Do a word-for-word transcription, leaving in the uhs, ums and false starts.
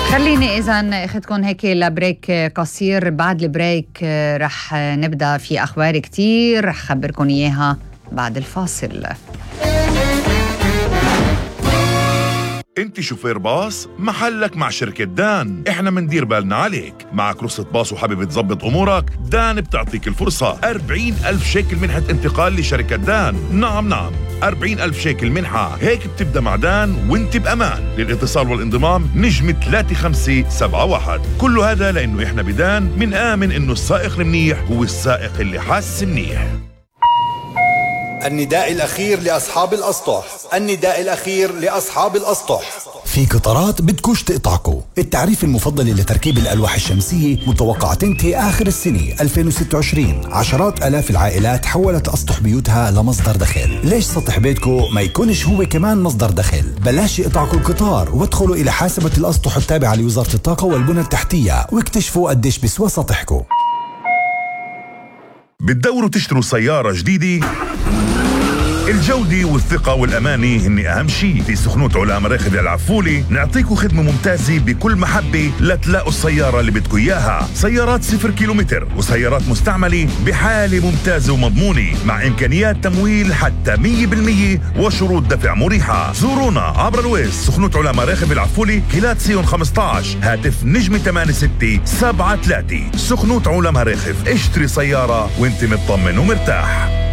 خليني إذن أخذكم هيك لبريك قصير. بعد البريك رح نبدأ في أخبار كتير رح خبركم إياها بعد الفاصل. انت شوفير باص؟ محلك مع شركة دان. احنا مندير بالنا عليك. معك رخصة باص وحابب تزبط امورك؟ دان بتعطيك الفرصة أربعين ألف شيكل منحة انتقال لشركة دان. نعم نعم أربعين ألف شيكل منحة. هيك بتبدأ مع دان وانت بأمان. للاتصال والانضمام نجم ثلاثة خمسة سبعة واحد. كل هذا لأنه احنا بدان من آمن انه السائق المنيح هو السائق اللي حاس منيح. النداء الأخير لأصحاب الأسطح. النداء الأخير لأصحاب الأسطح. في قطارات بدكوش تقطعكو. التعريف المفضل لتركيب الألواح الشمسية متوقع تنتهي آخر السنة ألفين وستة وعشرين. عشرات ألاف العائلات حولت أسطح بيوتها لمصدر دخل. ليش سطح بيتكو ما يكونش هو كمان مصدر دخل؟ بلاش يقطعكو القطار وادخلوا إلى حاسبة الأسطح التابعة لوزارة الطاقة والبنى التحتية واكتشفوا قديش بسوى سطحكو. بتدوروا تشتروا سيارة جديدة؟ الجودة والثقة والأمانة هن أهم شيء. في سخنوت علا مراخد العفولي نعطيكم خدمة ممتازة بكل محبة لتلاقوا السيارة اللي بدكم إياها. سيارات صفر كيلومتر وسيارات مستعملة بحالة ممتازة ومضمونة مع إمكانيات تمويل حتى مية بالمية وشروط دفع مريحة. زورونا عبر الويس سخنوت علا مراخد العفولي كيلات سيون خمسة عشر هاتف نجم ثمانية ستة سبعة ثلاثة. سخنوت علا مراخد اشتري سيارة وانت مطمن ومرتاح.